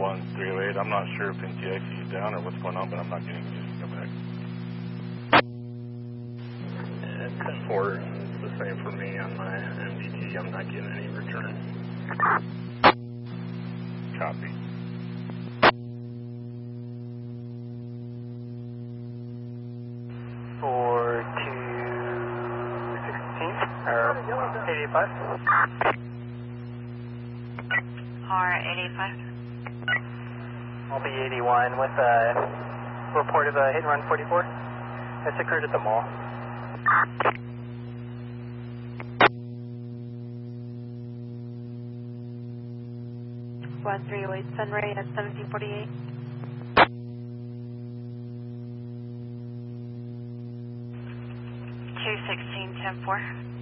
1308. I'm not sure if NTIC is down or what's going on, but I'm not getting news to come back. Yeah, 10-4 is the same for me on my MDT. I'm not getting any return. Copy. For 216 or 885. R885. I'll be 81 with a report of a hit and run 44. That's occurred at the mall. Squad 308 Sunray at 1748. Two 16 10-4.